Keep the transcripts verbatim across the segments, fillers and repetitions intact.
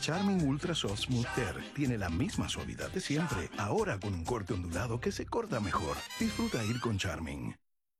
Charmin Ultra Soft Smooth Tear tiene la misma suavidad de siempre, ahora con un corte ondulado que se corta mejor. Disfruta ir con Charmin.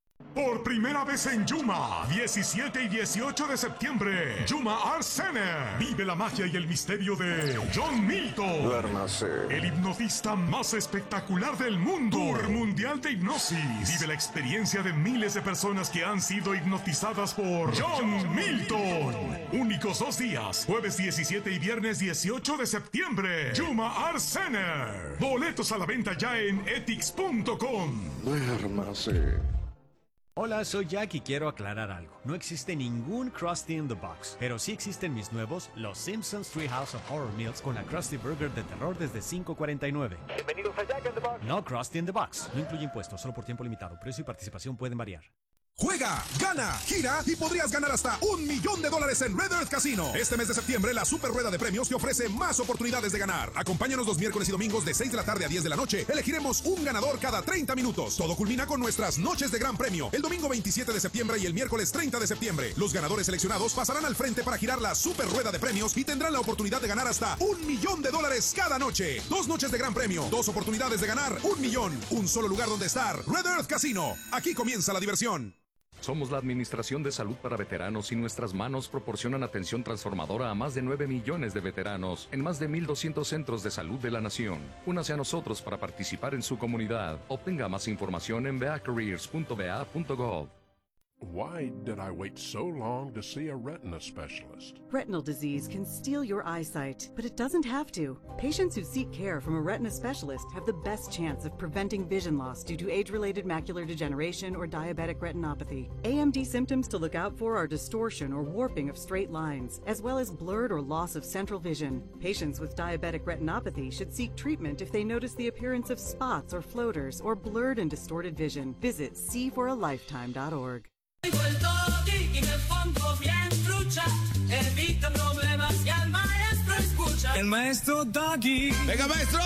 Por primera vez en Yuma, diecisiete y dieciocho de septiembre, Yuma Art Center. Vive la magia y el misterio de John Milton. Duérmase. El hipnotista más espectacular del mundo. Tour Mundial de Hipnosis. Vive la experiencia de miles de personas que han sido hipnotizadas por John Milton. Únicos dos días, jueves diecisiete y viernes dieciocho de septiembre. Yuma Art Center. Boletos a la venta ya en etix punto com. Duérmase. Hola, soy Jack y quiero aclarar algo. No existe ningún Krusty in the Box, pero sí existen mis nuevos Los Simpsons Treehouse of Horror Meals con la Krusty Burger de terror desde cinco cuarenta y nueve. Bienvenidos a Jack in the Box. No Krusty in the Box. No incluye impuestos, solo por tiempo limitado. Precio y participación pueden variar. Juega, gana, gira y podrías ganar hasta un millón de dólares en Red Earth Casino. Este mes de septiembre, la super rueda de premios te ofrece más oportunidades de ganar. Acompáñanos los miércoles y domingos de seis de la tarde a diez de la noche. Elegiremos un ganador cada treinta minutos. Todo culmina con nuestras noches de gran premio. El domingo veintisiete de septiembre y el miércoles treinta de septiembre. Los ganadores seleccionados pasarán al frente para girar la super rueda de premios y tendrán la oportunidad de ganar hasta un millón de dólares cada noche. Dos noches de gran premio, dos oportunidades de ganar un millón. Un solo lugar donde estar. Red Earth Casino. Aquí comienza la diversión. Somos la Administración de Salud para Veteranos y nuestras manos proporcionan atención transformadora a más de nueve millones de veteranos en más de mil doscientos centros de salud de la nación. Únase a nosotros para participar en su comunidad. Obtenga más información en v a careers punto v a punto gov. Why did I wait so long to see a retina specialist? Retinal disease can steal your eyesight, but it doesn't have to. Patients who seek care from a retina specialist have the best chance of preventing vision loss due to age-related macular degeneration or diabetic retinopathy. A M D symptoms to look out for are distortion or warping of straight lines, as well as blurred or loss of central vision. Patients with diabetic retinopathy should seek treatment if they notice the appearance of spots or floaters or blurred and distorted vision. Visit see for a lifetime dot org. El maestro Doggy. ¡Venga, maestro!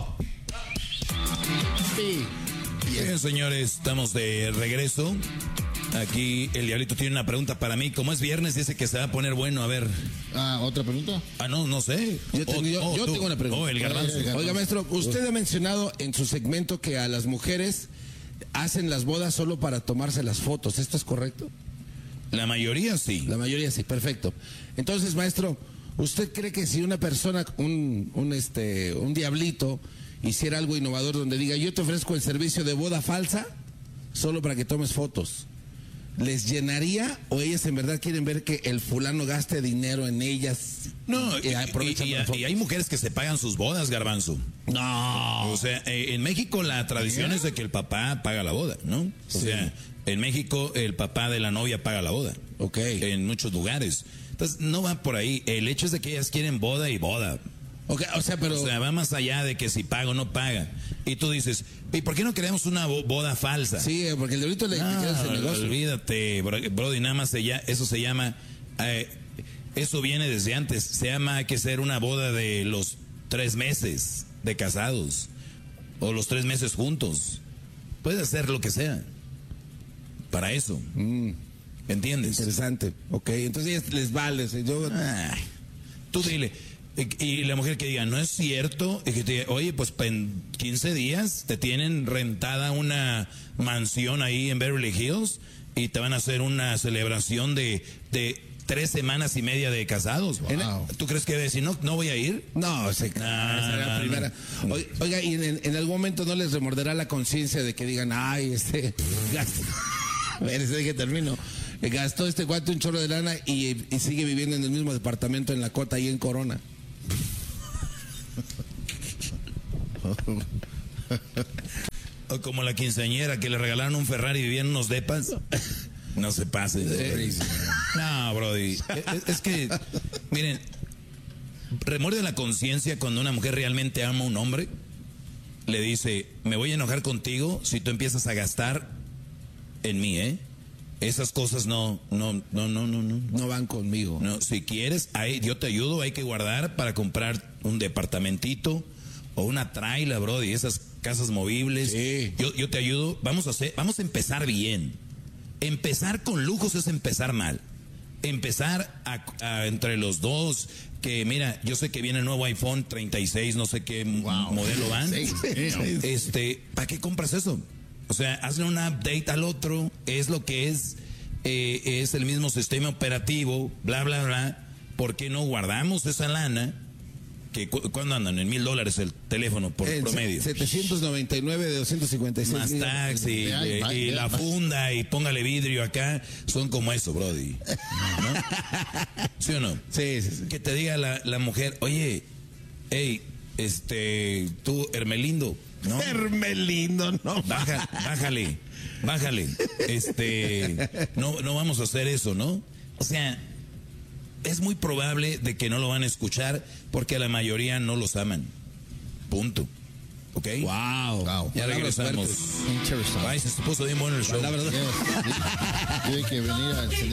Sí. Bien, señores, estamos de regreso. Aquí el Diablito tiene una pregunta para mí. Como es viernes, dice que se va a poner bueno. A ver. Ah, ¿otra pregunta? Ah, no, no sé. Yo tengo, yo, oh, yo tengo una pregunta. Oh, el garbanzo. Oiga, maestro, usted ha mencionado en su segmento que a las mujeres hacen las bodas solo para tomarse las fotos. ¿Esto es correcto? La mayoría sí. La mayoría sí, perfecto. Entonces, maestro, ¿usted cree que si una persona, un, un, este, un diablito, hiciera algo innovador donde diga, yo te ofrezco el servicio de boda falsa solo para que tomes fotos, les llenaría o ellas en verdad quieren ver que el fulano gaste dinero en ellas? No, y, y, y, y hay mujeres que se pagan sus bodas, garbanzo. No. O sea, en México la tradición es de que el papá paga la boda, ¿no? O sí. sea, en México el papá de la novia paga la boda. Ok. En muchos lugares. Entonces no va por ahí. El hecho es de que ellas quieren boda y boda. Okay, o sea, pero... O sea, va más allá de que si paga o no paga. Y tú dices, ¿y por qué no queremos una boda falsa? Sí, porque el diablito le no, ese negocio. Olvídate, Brody, nada más ella, eso se llama... Eh, eso viene desde antes. Se llama, hay que ser una boda de los tres meses de casados. O los tres meses juntos. Puedes hacer lo que sea. Para eso. Mm. ¿Entiendes? Interesante. Ok, entonces les vale. Yo... Ay, tú dile... Y la mujer que diga, no es cierto, y que te diga, oye, pues en quince días te tienen rentada una mansión ahí en Beverly Hills y te van a hacer una celebración de, de tres semanas y media de casados. Wow. ¿Tú crees que decir, no, no voy a ir? No, se, nah, esa era la primera. No. Oiga, y en, en algún momento no les remorderá la conciencia de que digan, ay, este, gasto. A ver, ese que termino. Gastó este cuate un chorro de lana y, y sigue viviendo en el mismo departamento en La Cota, ahí en Corona. O como la quinceañera que le regalaron un Ferrari y vivía en unos depas. No se pase. Sí. No, Brody. Es, es que, miren, remuerde la conciencia cuando una mujer realmente ama a un hombre. Le dice, me voy a enojar contigo si tú empiezas a gastar en mí, ¿eh? Esas cosas no, no, no, no, no, no. No van conmigo. No, si quieres, ahí, yo te ayudo, hay que guardar para comprar un departamentito o una traila, Brody, esas casas movibles. Sí. Yo, yo te ayudo, vamos a hacer, vamos a empezar bien. Empezar con lujos es empezar mal. empezar a, a entre los dos, que mira, yo sé que viene el nuevo iPhone treinta y seis, no sé qué wow. modelo van. Sí, sí, sí. Este, ¿para qué compras eso? O sea, hazle un update al otro, es lo que es, eh, es el mismo sistema operativo, bla, bla, bla. ¿Por qué no guardamos esa lana? Que cu ¿Cuándo andan? En mil dólares el teléfono por el promedio. setecientos noventa y nueve de doscientos cincuenta y seis. Más tax y, y, y, y la funda y póngale vidrio acá. Son como eso, brody. ¿No? ¿Sí o no? Sí, sí, sí. Que te diga la, la mujer, oye, hey, este, tú, Hermelindo, ¿no? Hermelindo, no. Baja, bájale, bájale. Este, no, no vamos a hacer eso, ¿no? O sea, es muy probable de que no lo van a escuchar porque a la mayoría no los aman. Punto. ¿Ok? Wow. wow. Ya regresamos. Ay, se puso bien bueno el show. Tiene que venir al